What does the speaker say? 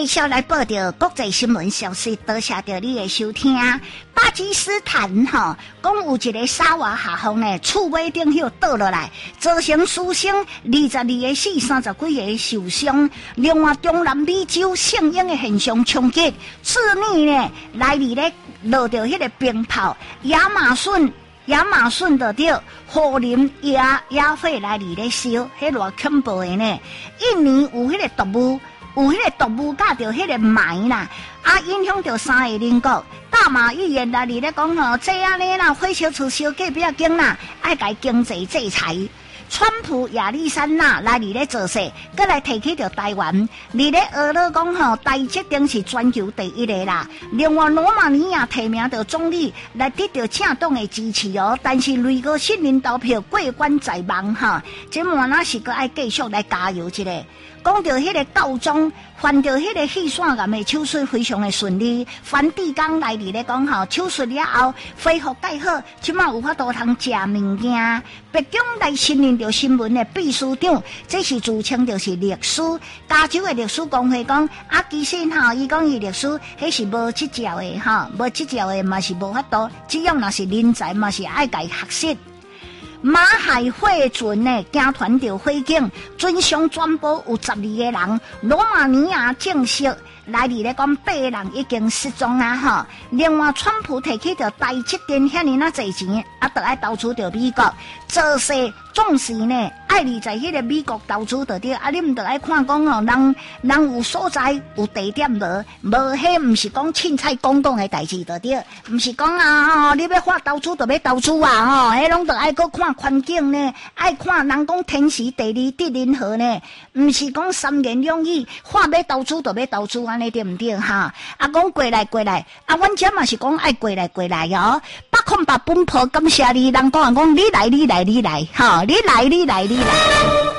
继续来报道国际新闻消息，多谢着你的收听。巴基斯坦讲有一个沙瓦下风呢，厝尾顶迄倒落来，造成死伤22个死，30几个受伤。另外，中南美洲圣婴的现象冲击，去年呢来里咧落着迄个冰雹，亚马逊就着火林野火来里咧烧，迄偌恐怖的呢。印尼有迄个动物甲着迄个霾啦，影响着3个邻国。大马议员来里咧讲吼，这样呢啦，火烧厝烧过不要紧啦，爱甲经济制裁。川普亚历山大来里咧做事，搁来提起着台湾，里咧俄罗讲吼，台积电是全球第一个啦。另外，罗马尼亚提名着总理来得到正党的支持哦，但是雷哥信任投票过关在望哈，这满那是搁爱继续来加油一下。讲到迄个教宗犯到迄个气腺癌的手术非常的顺利，梵蒂冈来里咧讲吼，手术了后恢复介好，即马有法度通食物件。白宫来承认着新闻的秘书长，这是自称就是律师。加州的律师公会讲，其实吼，伊讲伊律师，迄是无执照的吼，无执照的嘛是无法度，只要若是人才嘛是爱家学习。马海火船呢，惊团着火警，船上全部有12个人。罗马尼亚证实来里咧讲8个人已经失踪啊！吼，另外川普提起着台积电遐尼那侪钱，就爱投资着美国，做事总是呢爱你在迄个美国投资着对，你唔得爱看讲哦，人有所在有地点无，迄唔是讲凊彩讲的代志着对，唔是讲啊你要发投资就要投资啊迄拢得爱搁看环境呢，爱看人讲天时地利地人和呢，唔是讲三言两语，话要投资就要投资安尼对唔对哈？讲过来，阮遮嘛是讲爱过来哦。808本铺感谢你，人讲你来，吼，你来。